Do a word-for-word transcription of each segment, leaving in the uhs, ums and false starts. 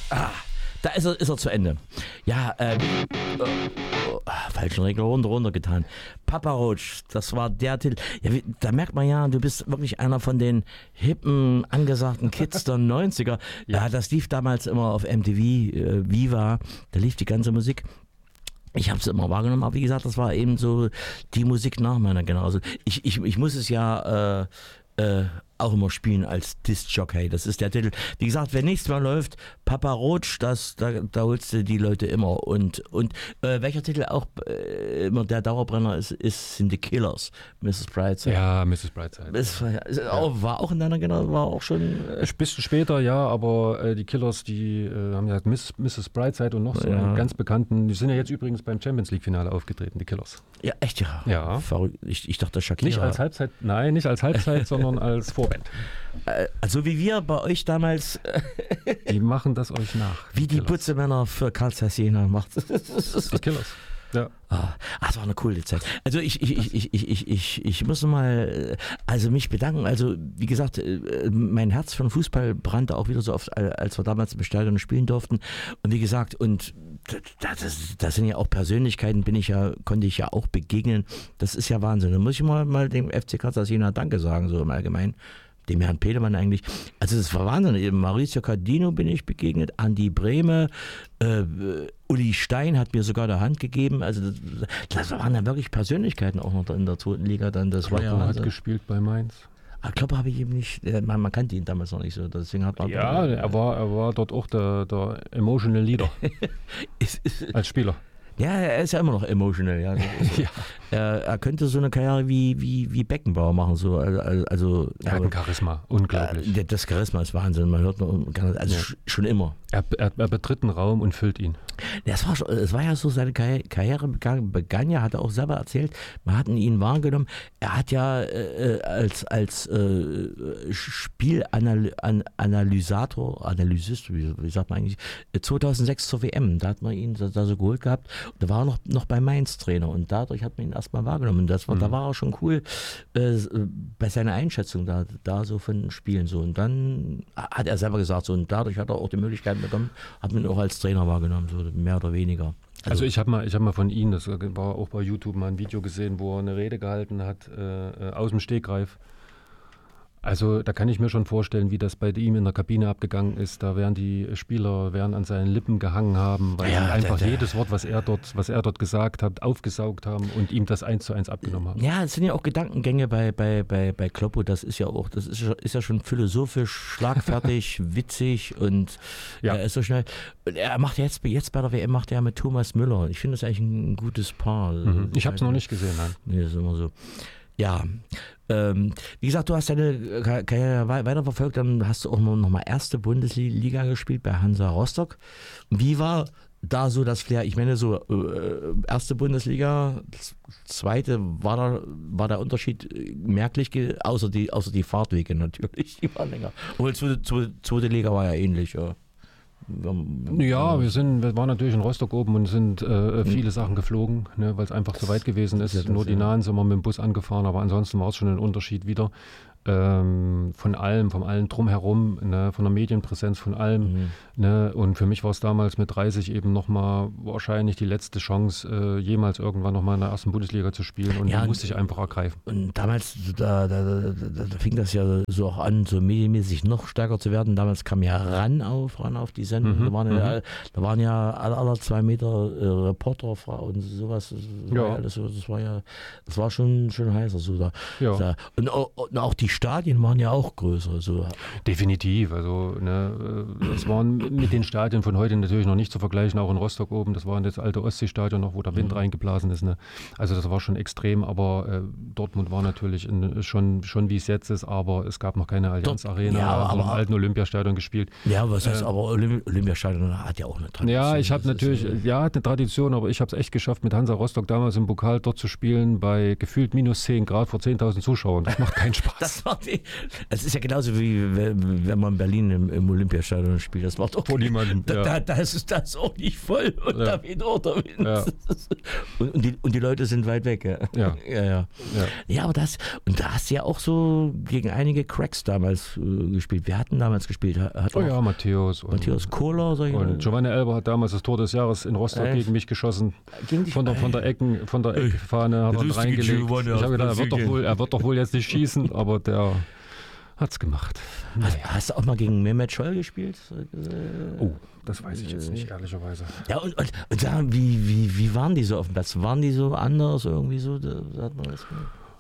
Ah, da ist er, ist er zu Ende. Ja, ähm, oh, oh, falschen Regler runter, runter getan. Papa Roach, das war der Titel. Ja, wie, da merkt man ja, du bist wirklich einer von den hippen, angesagten Kids der neunziger. Ja. Ja, das lief damals immer auf M T V, äh, Viva, da lief die ganze Musik. Ich habe es immer wahrgenommen, aber wie gesagt, das war eben so die Musik nach meiner Generation. Ich, ich, ich muss es ja äh, äh, auch immer spielen als Disc-Jockey. Das ist der Titel. Wie gesagt, wenn nichts mehr läuft, Papa Roach, das, da, da holst du die Leute immer. Und, und äh, welcher Titel auch äh, immer der Dauerbrenner ist, ist, sind die Killers. Misses Brightside. Ja, Misses Brightside. Das war, ja. auch, war auch in deiner Generation, war auch schon... Äh, Ein bisschen später, ja, aber äh, die Killers, die äh, haben ja Miss, Misses Brightside und noch so ja. einen ganz bekannten, die sind ja jetzt übrigens beim Champions League Finale aufgetreten, die Killers. Ja, echt, ja. Ja. Verrückt. Ich, ich dachte, Shakira... Nicht als Halbzeit, nein, nicht als Halbzeit, sondern als Vorband. Also wie wir bei euch damals... Die machen das euch nach. Wie die Putzemänner für Karl Zeiss Jena macht. Die Killers. Ja. Ah, das war eine coole Zeit. Also ich, ich, ich, ich, ich, ich, ich muss mal also mich bedanken. Also wie gesagt, mein Herz für den Fußball brannte auch wieder so oft, als wir damals im Stadion spielen durften. Und wie gesagt, und das, das, das sind ja auch Persönlichkeiten, bin ich ja, konnte ich ja auch begegnen. Das ist ja Wahnsinn. Da muss ich mal, mal dem F C Karl Zeiss Jena Danke sagen, so im Allgemeinen. Dem Herrn Petermann eigentlich. Also das war Wahnsinn. Eben Maurizio Cardino bin ich begegnet, Andi Brehme, äh, Uli Stein hat mir sogar die Hand gegeben. Also das, das waren dann wirklich Persönlichkeiten auch noch in der zweiten Liga. Dann das Kloppo war ja hat gespielt bei Mainz. Ah, Kloppo habe ich eben nicht, man, man kannte ihn damals noch nicht so. Deswegen hat man ja, er war, er war dort auch der, der Emotional Leader als Spieler. Ja, er ist ja immer noch emotional. Ja. ja. Er, er könnte so eine Karriere wie, wie, wie Beckenbauer machen. So. Also, er hat ein Charisma, unglaublich. Das Charisma ist Wahnsinn. Man hört noch, also ja. schon immer. Er, er, er betritt einen Raum und füllt ihn. Das war, es war ja so, seine Karriere begann, begann ja, hat er auch selber erzählt, man hat ihn wahrgenommen. Er hat ja äh, als, als äh, Spielanalysator, Analysist, wie, wie sagt man eigentlich, zweitausendsechs zur W M, da hat man ihn da, da so geholt gehabt. Und da war er noch, noch bei Mainz Trainer und dadurch hat man ihn erstmal wahrgenommen. Und das war, mhm. da war er schon cool äh, bei seiner Einschätzung da, da so von den Spielen so. Und dann hat er selber gesagt so, und dadurch hat er auch die Möglichkeit bekommen, hat man ihn auch als Trainer wahrgenommen, so mehr oder weniger. Also, also ich habe mal, ich hab mal von ihm, das war auch bei YouTube mal ein Video gesehen, wo er eine Rede gehalten hat, äh, aus dem Stegreif. Also da kann ich mir schon vorstellen, wie das bei ihm in der Kabine abgegangen ist. Da werden die Spieler werden an seinen Lippen gehangen haben, weil ja, sie einfach der, der, jedes Wort, was er dort, was er dort gesagt hat, aufgesaugt haben und ihm das eins zu eins abgenommen haben. Ja, es sind ja auch Gedankengänge bei, bei, bei, bei Kloppo. Das ist ja auch, das ist, ist ja schon philosophisch, schlagfertig, witzig und ja. er ist so schnell. Und er macht jetzt, jetzt bei der W M macht er mit Thomas Müller. Ich finde das eigentlich ein gutes Paar. Mhm. Ich habe es noch nicht gesehen, nein. Nee, das ist immer so. Ja, ähm, wie gesagt, du hast deine Karriere weiterverfolgt, dann hast du auch noch mal erste Bundesliga gespielt bei Hansa Rostock. Wie war da so das Flair? Ich meine, so äh, erste Bundesliga, zweite, war, da, war der Unterschied merklich, außer die, außer die Fahrtwege natürlich, die waren länger. Obwohl, zweite, zweite Liga war ja ähnlich, ja. Ja, wir sind, wir waren natürlich in Rostock oben und sind äh, viele Sachen geflogen, ne, weil es einfach zu weit gewesen ist. ist Nur die Nahen sind wir mit dem Bus angefahren, aber ansonsten war es schon ein Unterschied wieder. Ähm, von allem, von allem drumherum, ne, von der Medienpräsenz, von allem. Mhm. Ne, und für mich war es damals mit dreißig eben nochmal wahrscheinlich die letzte Chance, äh, jemals irgendwann nochmal in der ersten Bundesliga zu spielen. Und ja, die musste ich einfach ergreifen. Und damals, da, da, da, da fing das ja so auch an, so medienmäßig noch stärker zu werden. Damals kam ja ran auf, ran auf die Sendung. Mhm. Da, waren ja, da waren ja alle, alle zwei Meter äh, Reporter und sowas. Das war ja, ja alles so, das war ja, das war schon, schon heißer. So da, ja. da. Und, und auch die Stadien waren ja auch größer. So. Definitiv. Also ne, es waren mit den Stadien von heute natürlich noch nicht zu vergleichen, auch in Rostock oben. Das war das alte Ostseestadion noch, wo der Wind mhm. reingeblasen ist. Ne? Also das war schon extrem, aber äh, Dortmund war natürlich in, schon, schon wie es jetzt ist, aber es gab noch keine Allianz Dort, Arena, ja, aber im alten Olympiastadion gespielt. Ja, was heißt, äh, aber Olymp- Olympiastadion hat ja auch eine Tradition. Ja, ich habe natürlich, ist, ja, hat eine Tradition, aber ich habe es echt geschafft, mit Hansa Rostock damals im Pokal dort zu spielen, bei gefühlt minus zehn Grad vor zehntausend Zuschauern. Das macht keinen Spaß. Das war die, es ist ja genauso wie wenn man in Berlin im, im Olympiastadion spielt. Das macht auch vor niemanden. Da, Ja. da, da ist das auch nicht voll und Ja. da weht auch der Wind. Ja. Und, und, die, und die Leute sind weit weg. Ja, Ja. ja. Ja, Ja. ja aber das, und da hast du ja auch so gegen einige Cracks damals äh, gespielt. Wir hatten damals gespielt. Hat Oh auch ja, Matthäus. Und, Matthäus Kohler. Solche, und Giovanni Elber hat damals das Tor des Jahres in Rostock Echt? gegen mich geschossen. Gegen dich? Von der, von der, Ecken, von der Eckfahne hat er ihn lustige reingelegt. Giovanni Ich habe gedacht, er wird, doch Lustige. wohl, er wird doch wohl jetzt nicht schießen, aber der hat's gemacht. hast, hast du auch mal gegen Mehmet Scholl gespielt? Oh, das weiß ich jetzt nicht, ehrlicherweise. Ja, und, und, und sag mal, wie, wie, wie waren die so auf dem Platz? Waren die so anders irgendwie so? Da, da hat man das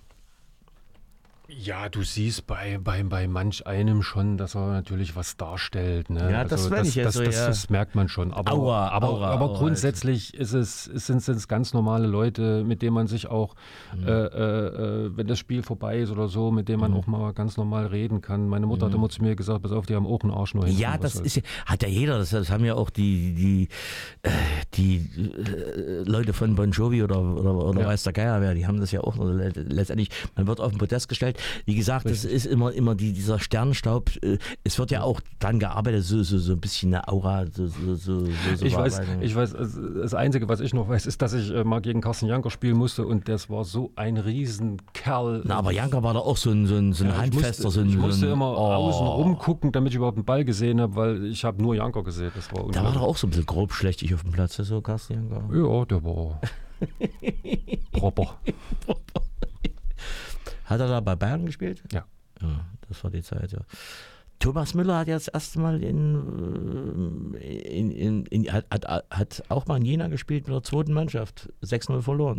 Ja, du siehst bei, bei, bei manch einem schon, dass er natürlich was darstellt. Ne? Ja, das meine ich jetzt das, so, das, ja. das merkt man schon. Aber, Aua, aber, Aura, aber Aura, grundsätzlich ist es, es sind es ganz normale Leute, mit denen man sich auch, Mhm. äh, äh, wenn das Spiel vorbei ist oder so, mit denen man Mhm. auch mal ganz normal reden kann. Meine Mutter Mhm. hat immer zu mir gesagt, pass auf, die haben auch einen Arsch nur hinten. Ja, Was das soll's. ist ja, hat ja jeder, das, das haben ja auch die, die, äh, die äh, Leute von Bon Jovi oder, oder, oder Ja. weiß der Geier wer, die haben das ja auch le- letztendlich, man wird auf den Podest gestellt. Wie gesagt, das Richtig. ist immer, immer die, dieser Sternenstaub, äh, es wird ja auch dran gearbeitet, so, so, so ein bisschen eine Aura, so, so, so, so Ich weiß, bearbeiten. ich weiß, also das Einzige, was ich noch weiß, ist, dass ich äh, mal gegen Carsten Janker spielen musste und das war so ein Riesenkerl. Na, aber Janka war da auch so ein, so ein, so ein Ja, ich Handfester. musste, so ein, ich musste so ein, immer oh. außen rumgucken, damit ich überhaupt einen Ball gesehen habe, weil ich habe nur Janker gesehen. Das war Da war unglaublich. doch auch so ein bisschen grob schlechtig auf dem Platz, so Carsten Janka. Ja, der war proper. Hat er da bei Bayern gespielt? Ja. Ja, das war die Zeit, ja. Thomas Müller hat jetzt das erste Mal in, in, in, in hat, hat, hat auch mal in Jena gespielt mit der zweiten Mannschaft. sechs null verloren.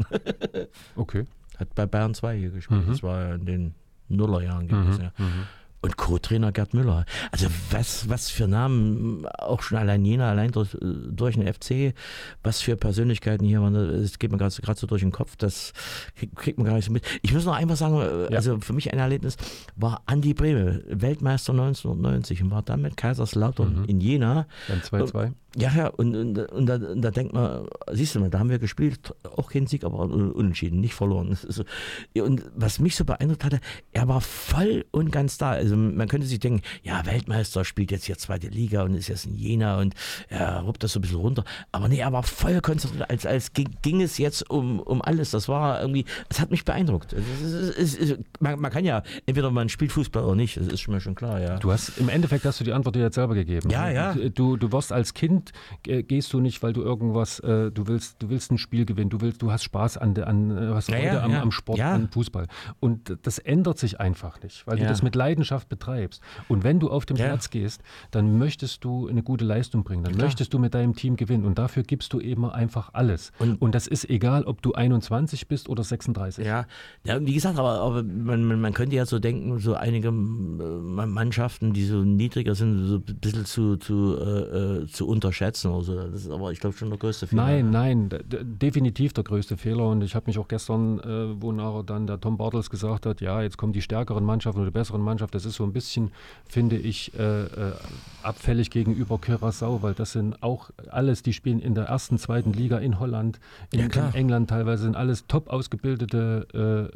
Okay. Hat bei Bayern zwei hier gespielt. Mhm. Das war ja in den Nullerjahren Mhm. gewesen. Ja. Mhm. Und Co-Trainer Gerd Müller. Also was, was für Namen, auch schon allein Jena, allein durch, durch den F C, was für Persönlichkeiten hier waren, das geht mir gerade so durch den Kopf, das kriegt man gar nicht so mit. Ich muss noch einfach sagen, Ja. also für mich ein Erlebnis war Andi Brehme, Weltmeister neunzehnhundertneunzig und war dann mit Kaiserslautern Mhm. in Jena. Dann zwei zwei. Ja, ja, und, und, und, da, und da denkt man, siehst du mal, da haben wir gespielt, auch kein Sieg, aber unentschieden, nicht verloren. Das ist so. Und was mich so beeindruckt hatte, er war voll und ganz da. Also man könnte sich denken, ja, Weltmeister spielt jetzt hier zweite Liga und ist jetzt in Jena und er ruppt das so ein bisschen runter. Aber nee, er war voll konzentriert, als, als ging, ging es jetzt um, um alles. Das war irgendwie, es hat mich beeindruckt. Also es ist, es ist, man, man kann ja, entweder man spielt Fußball oder nicht, das ist mir schon klar, ja. Du hast, im Endeffekt hast du die Antwort dir jetzt selber gegeben. Ja, ja. Du, du wirst als Kind, äh, gehst du nicht, weil du irgendwas, äh, du willst, du willst ein Spiel gewinnen, du willst, du hast Spaß an, der- an äh, hast Ja, Freude ja, am, ja. am Sport, Ja. an Fußball. Und das ändert sich einfach nicht, weil Ja. du das mit Leidenschaft betreibst. Und wenn du auf den Ja. Platz gehst, dann möchtest du eine gute Leistung bringen, dann Klar. möchtest du mit deinem Team gewinnen und dafür gibst du eben einfach alles. Und- Und, das ist egal, ob du einundzwanzig bist oder sechsunddreißig. Ja, ja, wie gesagt, aber, aber man, man, man könnte ja so denken, so einige äh, Mannschaften, die so niedriger sind, so ein bisschen zu, zu, äh, äh, zu unterschätzen oder so. Das ist aber, ich glaube, schon der größte Fehler. Nein, nein, d- d- definitiv der größte Fehler. Und ich habe mich auch gestern, äh, wo nachher dann der Tom Bartels gesagt hat, ja, jetzt kommen die stärkeren Mannschaften oder die besseren Mannschaften, das ist so ein bisschen, finde ich, äh, äh, abfällig gegenüber Curaçao, weil das sind auch alles, die spielen in der ersten, zweiten Liga in Holland, in, Ja, klar. in England teilweise, sind alles top ausgebildete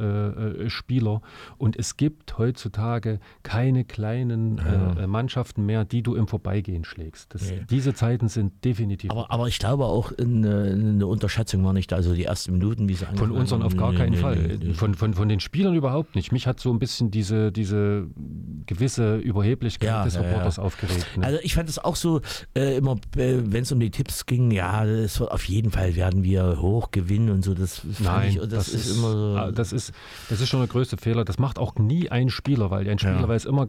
äh, äh, Spieler. Und es gibt heutzutage keine kleinen äh, Mannschaften mehr, die du im Vorbeigehen schlägst. Das, Nee. Diese Zeiten sind definitiv Aber, aber ich glaube auch, eine, eine Unterschätzung war nicht da. Also die ersten Minuten, wie sie Von angefangen unseren auf gar nee, keinen nee, Fall. nee, nee. Von, von, von den Spielern überhaupt nicht. Mich hat so ein bisschen diese, diese gewisse Überheblichkeit Ja, des ja, Reporters ja. aufgeregt. Ne? Also ich fand es auch so, äh, immer, äh, wenn es um die Tipps ging, ja, es wird auf jeden Fall werden wir hoch gewinnen und so. Das fand Nein, ich, das, ist, immer so. ah, das ist, das ist schon der größte Fehler. Das macht auch nie ein Spieler, weil ein Spieler Ja. weiß immer